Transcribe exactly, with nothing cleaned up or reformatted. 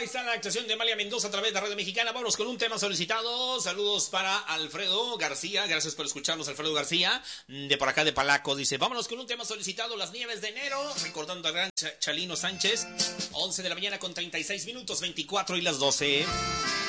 ahí está la actuación de Amalia Mendoza a través de Radio Mexicana. Vámonos con un tema solicitado. Saludos para Alfredo García. Gracias por escucharnos, Alfredo García. De por acá de Palaco. Dice, vámonos con un tema solicitado. Las nieves de enero. Recordando al gran Ch- Chalino Sánchez. once de la mañana con treinta y seis minutos, veinticuatro y las doce.